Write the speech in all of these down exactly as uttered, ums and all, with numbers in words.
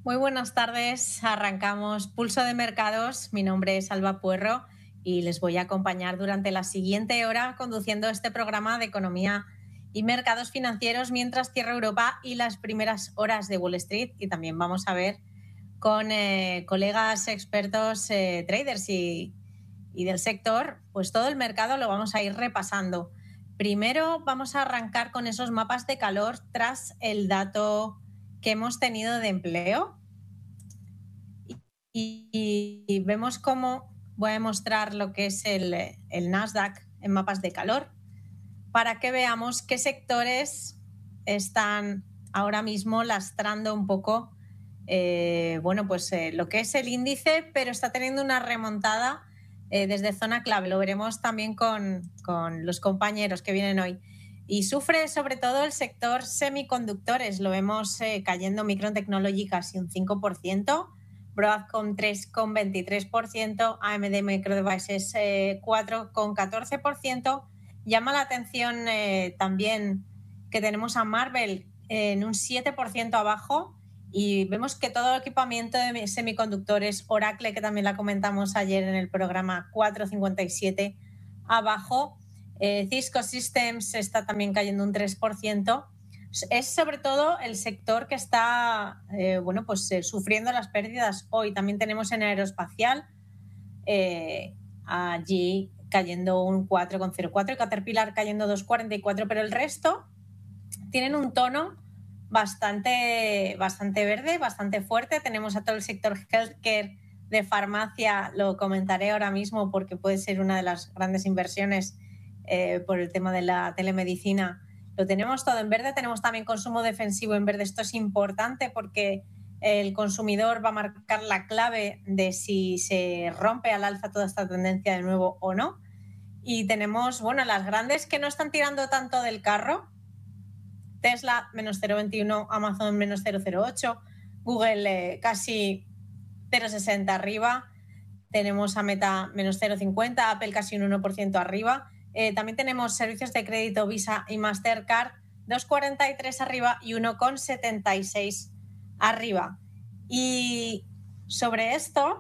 Muy buenas tardes, arrancamos Pulso de Mercados. Mi nombre es Alba Puerro y les voy a acompañar durante la siguiente hora conduciendo este programa de economía y mercados financieros mientras cierra Europa y las primeras horas de Wall Street. Y también vamos a ver con eh, colegas expertos eh, traders y, y del sector, pues todo el mercado lo vamos a ir repasando. Primero vamos a arrancar con esos mapas de calor tras el dato que hemos tenido de empleo y, y, y vemos cómo voy a mostrar lo que es el, el Nasdaq en mapas de calor para que veamos qué sectores están ahora mismo lastrando un poco eh, bueno, pues eh, lo que es el índice, pero está teniendo una remontada eh, desde zona clave. Lo veremos también con, con los compañeros que vienen hoy. Y sufre sobre todo el sector semiconductores. Lo vemos eh, cayendo Micron Technology casi un cinco por ciento, Broadcom tres coma veintitrés por ciento, A M D Micro Devices eh, cuatro coma catorce por ciento. Llama la atención eh, también que tenemos a Marvell eh, en un siete por ciento abajo. Y vemos que todo el equipamiento de semiconductores, Oracle, que también la comentamos ayer en el programa, cuatro coma cincuenta y siete abajo. Eh, Cisco Systems está también cayendo un tres por ciento. Es sobre todo el sector que está eh, bueno, pues, eh, sufriendo las pérdidas hoy. También tenemos en aeroespacial eh, allí cayendo un cuatro coma cero cuatro, Caterpillar cayendo dos coma cuarenta y cuatro, pero el resto tienen un tono bastante, bastante verde, bastante fuerte. Tenemos a todo el sector healthcare de farmacia, lo comentaré ahora mismo porque puede ser una de las grandes inversiones eh, por el tema de la telemedicina. Lo tenemos todo en verde. Tenemos también consumo defensivo en verde. Esto es importante porque el consumidor va a marcar la clave de si se rompe al alza toda esta tendencia de nuevo o no. Y tenemos, bueno, las grandes que no están tirando tanto del carro. Tesla menos cero coma veintiuno, Amazon menos cero coma cero ocho, Google eh, casi cero coma sesenta arriba, tenemos a Meta menos cero coma cincuenta, Apple casi un uno por ciento arriba. Eh, también tenemos servicios de crédito Visa y Mastercard dos coma cuarenta y tres arriba y uno coma setenta y seis arriba. Y sobre esto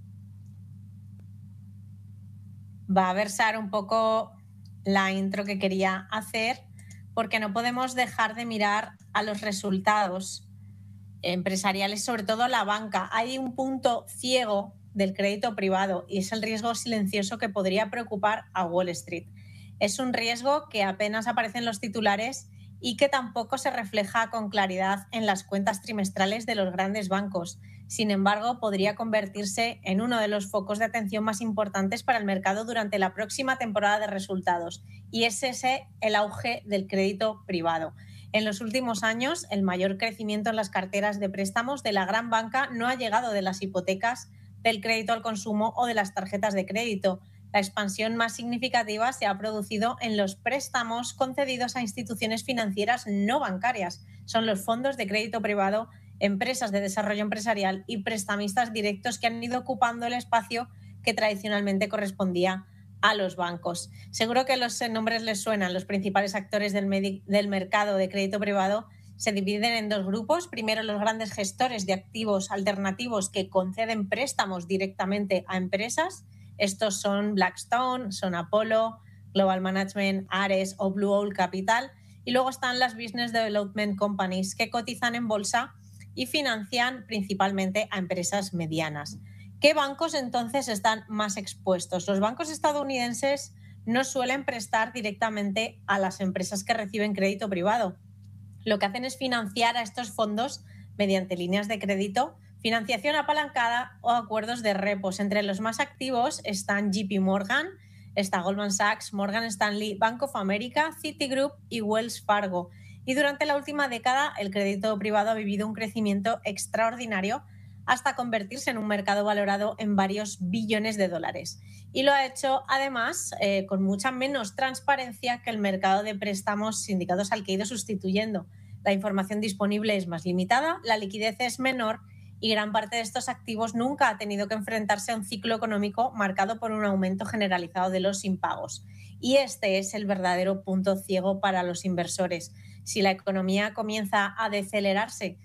va a versar un poco la intro que quería hacer, porque no podemos dejar de mirar a los resultados empresariales, sobre todo la banca. Hay un punto ciego del crédito privado y es el riesgo silencioso que podría preocupar a Wall Street. Es un riesgo que apenas aparece en los titulares y que tampoco se refleja con claridad en las cuentas trimestrales de los grandes bancos. Sin embargo, podría convertirse en uno de los focos de atención más importantes para el mercado durante la próxima temporada de resultados, y es ese el auge del crédito privado. En los últimos años, el mayor crecimiento en las carteras de préstamos de la gran banca no ha llegado de las hipotecas, del crédito al consumo o de las tarjetas de crédito. La expansión más significativa se ha producido en los préstamos concedidos a instituciones financieras no bancarias. Son los fondos de crédito privado, empresas de desarrollo empresarial y prestamistas directos que han ido ocupando el espacio que tradicionalmente correspondía a los bancos. Seguro que los nombres les suenan. Los principales actores del, med- del mercado de crédito privado se dividen en dos grupos. Primero, los grandes gestores de activos alternativos que conceden préstamos directamente a empresas. Estos son Blackstone, son Apollo, Global Management, Ares o Blue Owl Capital. Y luego están las Business Development Companies, que cotizan en bolsa y financian principalmente a empresas medianas. ¿Qué bancos entonces están más expuestos? Los bancos estadounidenses no suelen prestar directamente a las empresas que reciben crédito privado. Lo que hacen es financiar a estos fondos mediante líneas de crédito, financiación apalancada o acuerdos de repos. Entre los más activos están J P Morgan, está Goldman Sachs, Morgan Stanley, Bank of America, Citigroup y Wells Fargo. Y durante la última década el crédito privado ha vivido un crecimiento extraordinario hasta convertirse en un mercado valorado en varios billones de dólares. Y lo ha hecho, además, eh, con mucha menos transparencia que el mercado de préstamos sindicados al que ha ido sustituyendo. La información disponible es más limitada, la liquidez es menor y gran parte de estos activos nunca ha tenido que enfrentarse a un ciclo económico marcado por un aumento generalizado de los impagos. Y este es el verdadero punto ciego para los inversores. Si la economía comienza a decelerarse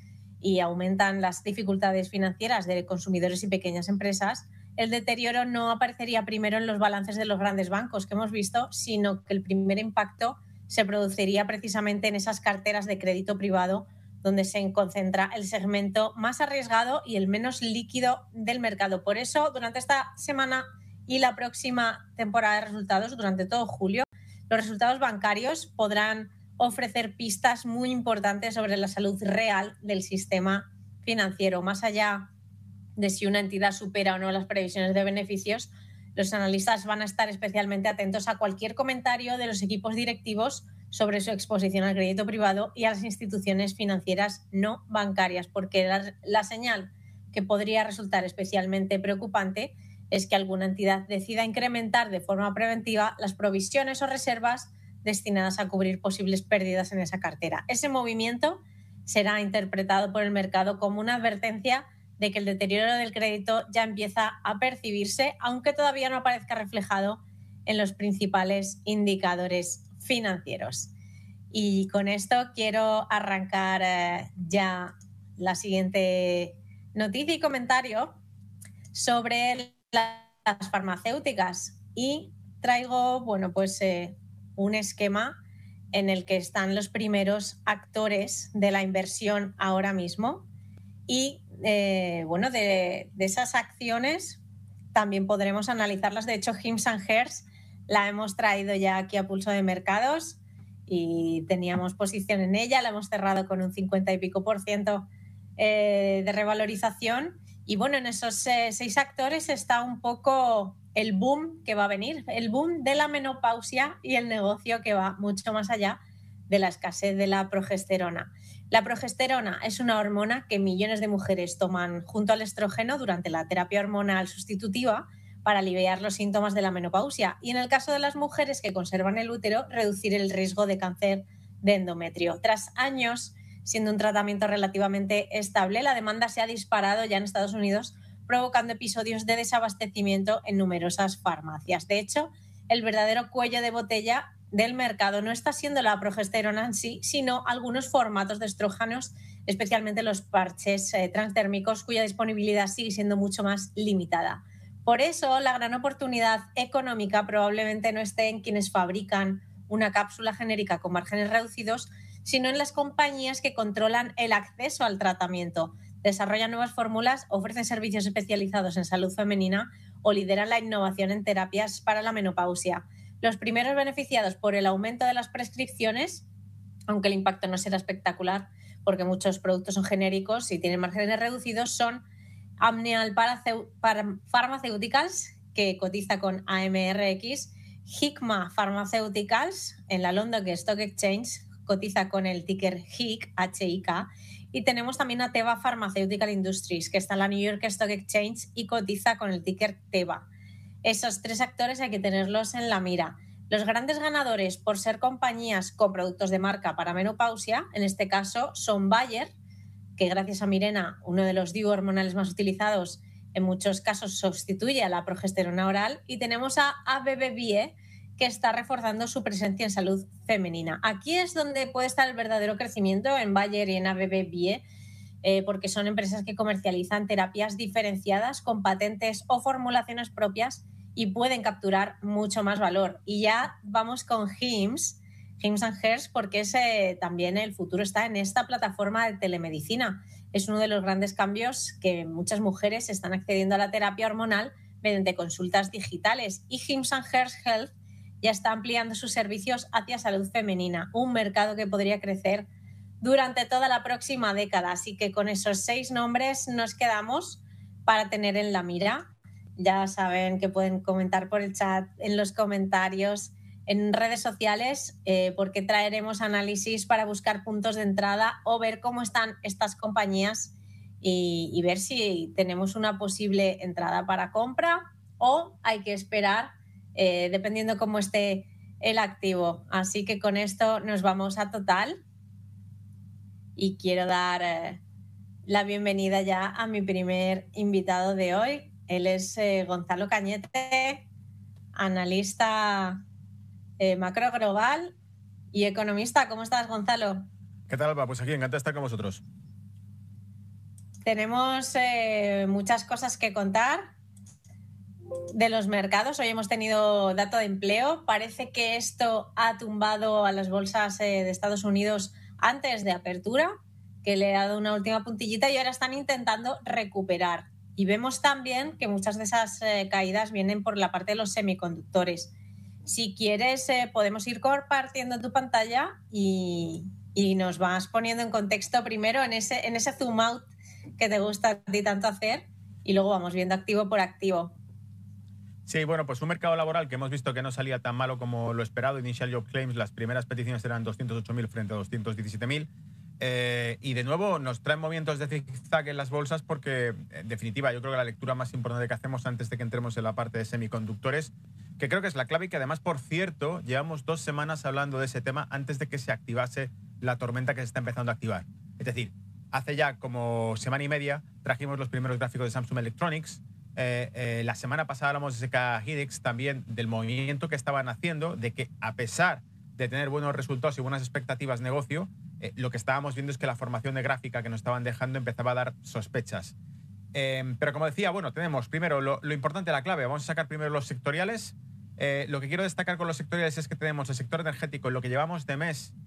y aumentan las dificultades financieras de consumidores y pequeñas empresas, el deterioro no aparecería primero en los balances de los grandes bancos que hemos visto, sino que el primer impacto se produciría precisamente en esas carteras de crédito privado donde se concentra el segmento más arriesgado y el menos líquido del mercado. Por eso, durante esta semana y la próxima temporada de resultados, durante todo julio, los resultados bancarios podrán ofrecer pistas muy importantes sobre la salud real del sistema financiero. Más allá de si una entidad supera o no las previsiones de beneficios, los analistas van a estar especialmente atentos a cualquier comentario de los equipos directivos sobre su exposición al crédito privado y a las instituciones financieras no bancarias, porque la, la señal que podría resultar especialmente preocupante es que alguna entidad decida incrementar de forma preventiva las provisiones o reservas destinadas a cubrir posibles pérdidas en esa cartera. Ese movimiento será interpretado por el mercado como una advertencia de que el deterioro del crédito ya empieza a percibirse, aunque todavía no aparezca reflejado en los principales indicadores financieros. Y con esto quiero arrancar eh, ya la siguiente noticia y comentario sobre las farmacéuticas, y traigo, bueno, pues eh, un esquema en el que están los primeros actores de la inversión ahora mismo y eh, bueno, de, de esas acciones también podremos analizarlas. De hecho, Hims and Hers la hemos traído ya aquí a Pulso de Mercados y teníamos posición en ella, la hemos cerrado con un cincuenta y pico por ciento eh, de revalorización. Y bueno, en esos eh, seis actores está un poco el boom que va a venir, el boom de la menopausia y el negocio que va mucho más allá de la escasez de la progesterona. La progesterona es una hormona que millones de mujeres toman junto al estrógeno durante la terapia hormonal sustitutiva para aliviar los síntomas de la menopausia y, en el caso de las mujeres que conservan el útero, reducir el riesgo de cáncer de endometrio. Tras años siendo un tratamiento relativamente estable, la demanda se ha disparado ya en Estados Unidos, provocando episodios de desabastecimiento en numerosas farmacias. De hecho, el verdadero cuello de botella del mercado no está siendo la progesterona en sí, sino algunos formatos de estrógenos, especialmente los parches eh, transdérmicos, cuya disponibilidad sigue siendo mucho más limitada. Por eso, la gran oportunidad económica probablemente no esté en quienes fabrican una cápsula genérica con márgenes reducidos, sino en las compañías que controlan el acceso al tratamiento, desarrollan nuevas fórmulas, ofrecen servicios especializados en salud femenina o lideran la innovación en terapias para la menopausia. Los primeros beneficiados por el aumento de las prescripciones, aunque el impacto no será espectacular porque muchos productos son genéricos y tienen márgenes reducidos, son Amneal Pharmaceuticals, que cotiza con A M R X, Hikma Pharmaceuticals en la London Stock Exchange, cotiza con el ticker H I C, H I K, y tenemos también a Teva Pharmaceutical Industries, que está en la New York Stock Exchange y cotiza con el ticker Teva. Esos tres actores hay que tenerlos en la mira. Los grandes ganadores por ser compañías con productos de marca para menopausia, en este caso, son Bayer, que gracias a Mirena, uno de los D I U hormonales más utilizados, en muchos casos sustituye a la progesterona oral, y tenemos a A B B B E, que está reforzando su presencia en salud femenina. Aquí es donde puede estar el verdadero crecimiento en Bayer y en A B B B E, eh, porque son empresas que comercializan terapias diferenciadas con patentes o formulaciones propias y pueden capturar mucho más valor. Y ya vamos con Hims, Hims and Hers, porque ese, también el futuro está en esta plataforma de telemedicina. Es uno de los grandes cambios que muchas mujeres están accediendo a la terapia hormonal mediante consultas digitales. Y Hims and Hers Health ya está ampliando sus servicios hacia salud femenina, un mercado que podría crecer durante toda la próxima década. Así que con esos seis nombres nos quedamos para tener en la mira. Ya saben que pueden comentar por el chat, en los comentarios, en redes sociales, eh, porque traeremos análisis para buscar puntos de entrada o ver cómo están estas compañías y, y ver si tenemos una posible entrada para compra o hay que esperar, eh, dependiendo cómo esté el activo. Así que con esto nos vamos a Total y quiero dar eh, la bienvenida ya a mi primer invitado de hoy. Él es eh, Gonzalo Cañete, analista eh, macro global y economista. ¿Cómo estás, Gonzalo? ¿Qué tal, Alba? Pues aquí, encantado de estar con vosotros. tenemos eh, muchas cosas que contar de los mercados. Hoy hemos tenido dato de empleo. Parece que esto ha tumbado a las bolsas eh, de Estados Unidos antes de apertura, que le ha dado una última puntillita y ahora están intentando recuperar. Y vemos también que muchas de esas eh, caídas vienen por la parte de los semiconductores. Si quieres, eh, podemos ir compartiendo tu pantalla y, y nos vas poniendo en contexto primero en ese, en ese zoom out que te gusta a ti tanto hacer y luego vamos viendo activo por activo. Sí, bueno, pues un mercado laboral que hemos visto que no salía tan malo como lo esperado. Initial Job Claims, las primeras peticiones eran doscientos ocho mil frente a doscientos diecisiete mil. Eh, y de nuevo nos traen movimientos de zigzag en las bolsas porque, en definitiva, yo creo que la lectura más importante que hacemos antes de que entremos en la parte de semiconductores, que creo que es la clave y que además, por cierto, llevamos dos semanas hablando de ese tema antes de que se activase la tormenta que se está empezando a activar. Es decir, hace ya como semana y media trajimos los primeros gráficos de Samsung Electronics. Eh, eh, la semana pasada hablamos de S K Hynix también, del movimiento que estaban haciendo, de que a pesar de tener buenos resultados y buenas expectativas de negocio, eh, lo que estábamos viendo es que la formación de gráfica que nos estaban dejando empezaba a dar sospechas. Eh, pero como decía, bueno, tenemos primero lo, lo importante, la clave. Vamos a sacar primero los sectoriales. Eh, lo que quiero destacar con los sectoriales es que tenemos el sector energético, en lo que llevamos de mes,